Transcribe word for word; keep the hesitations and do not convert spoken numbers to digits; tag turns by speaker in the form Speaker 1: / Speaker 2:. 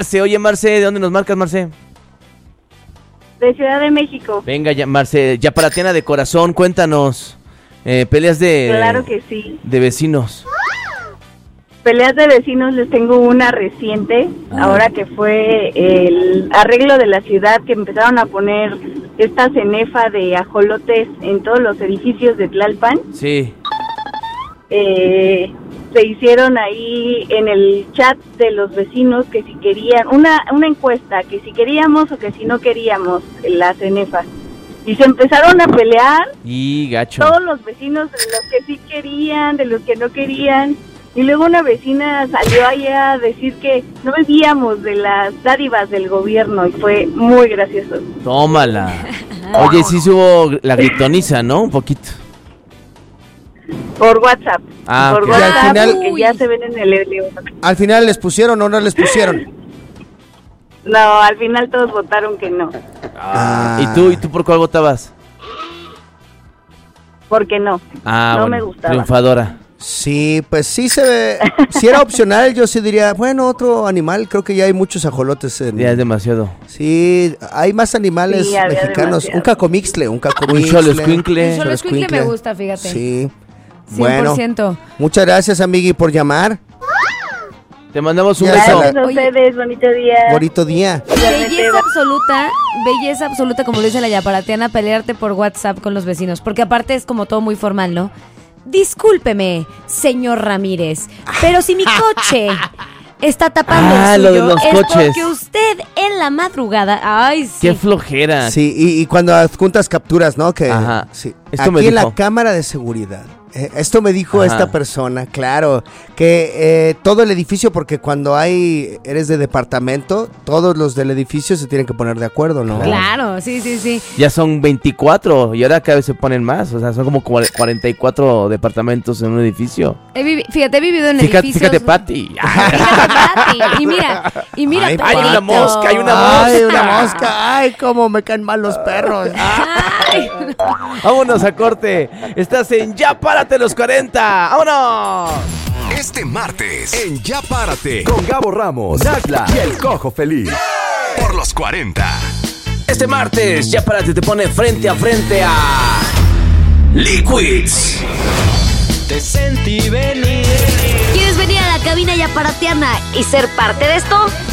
Speaker 1: Marce. Oye, Marce, ¿de dónde nos marcas, Marce?
Speaker 2: De Ciudad de México.
Speaker 1: Venga, ya, Marce, yaparateana de corazón, cuéntanos. Eh, peleas de...
Speaker 2: Claro que sí.
Speaker 1: De vecinos.
Speaker 2: Peleas de vecinos, les tengo una reciente, ah. ahora que fue el arreglo de la ciudad, que empezaron a poner esta cenefa de ajolotes en todos los edificios de Tlalpan.
Speaker 1: Sí.
Speaker 2: Eh, se hicieron ahí en el chat de los vecinos que si querían, una, una encuesta, que si queríamos o que si no queríamos la cenefa. Y se empezaron a pelear.
Speaker 1: Y gacho.
Speaker 2: Todos los vecinos, de los que sí querían, de los que no querían. Y luego una vecina salió allá a decir que no vivíamos de las dádivas del gobierno y fue muy gracioso.
Speaker 1: Tómala. Oye, sí hubo la gritoniza, ¿no? Un poquito.
Speaker 2: Por WhatsApp.
Speaker 1: Ah,
Speaker 2: por
Speaker 1: okay.
Speaker 2: WhatsApp,
Speaker 3: Al final,
Speaker 2: porque ya se ven en el elevador.
Speaker 3: ¿Al final les pusieron o no les pusieron?
Speaker 2: No, al final todos votaron que no.
Speaker 1: Ah. ¿Y tú? ¿Y tú por cuál votabas?
Speaker 2: Porque no.
Speaker 1: Ah,
Speaker 2: no
Speaker 1: bueno,
Speaker 2: me gustaba.
Speaker 1: Triunfadora.
Speaker 3: Sí, pues sí se ve. Si era opcional, yo sí diría, bueno, otro animal. Creo que ya hay muchos ajolotes. En...
Speaker 1: Ya es demasiado.
Speaker 3: Sí, hay más animales
Speaker 2: sí,
Speaker 3: mexicanos.
Speaker 2: demasiado.
Speaker 3: Un cacomixtle, un cacomixtle.
Speaker 1: Un xoloscuincle.
Speaker 4: Un xoloscuincle me gusta, fíjate.
Speaker 3: Sí.
Speaker 4: cien por ciento.
Speaker 3: Bueno, muchas gracias, amigui, por llamar.
Speaker 1: Te mandamos un
Speaker 3: Ya
Speaker 1: beso.
Speaker 2: Gracias a ustedes, bonito día.
Speaker 3: Bonito día.
Speaker 4: Belleza absoluta, belleza absoluta, como lo dice la yaparateana, pelearte por WhatsApp con los vecinos. Porque aparte es como todo muy formal, ¿no? Discúlpeme, señor Ramírez, pero si mi coche está tapando
Speaker 1: Ah,
Speaker 4: el
Speaker 1: lo de
Speaker 4: suyo,
Speaker 1: los
Speaker 4: es
Speaker 1: coches.
Speaker 4: porque usted en la madrugada... Ay, sí.
Speaker 1: Qué flojera.
Speaker 3: Sí, y, y cuando adjuntas capturas, ¿no? Que,
Speaker 1: Ajá.
Speaker 3: Sí.
Speaker 1: Esto me
Speaker 3: Aquí en
Speaker 1: dijo.
Speaker 3: la cámara de seguridad. Eh, esto me dijo
Speaker 1: Ajá.
Speaker 3: esta persona, claro, que eh, todo el edificio, porque cuando hay eres de departamento, todos los del edificio se tienen que poner de acuerdo, ¿no?
Speaker 4: Claro, sí, sí, sí.
Speaker 1: Ya son veinticuatro y ahora cada vez se ponen más. O sea, son como cuarenta y cuatro departamentos en un edificio.
Speaker 4: He vivi- fíjate, he vivido en
Speaker 1: Fíjate,
Speaker 4: edificios...
Speaker 1: fíjate, Pati.
Speaker 4: Fíjate, Pati. Y mira, y mira,
Speaker 3: Ay,
Speaker 1: hay
Speaker 4: Pedrito.
Speaker 1: una mosca, hay una mosca.
Speaker 3: Ay, una mosca, ay, cómo me caen mal los perros.
Speaker 4: Ay.
Speaker 1: Vámonos a corte. Estás en Ya Párate los cuarenta. ¡Vámonos!
Speaker 5: Este martes, en Ya Párate, con Gabo Ramos, Dagla y el Cojo Feliz. Por los cuarenta.
Speaker 1: Este martes, Ya Párate te pone frente a frente a Liquids.
Speaker 6: Te sentí venir.
Speaker 7: ¿Quieres venir a la cabina yaparateana y ser parte de esto?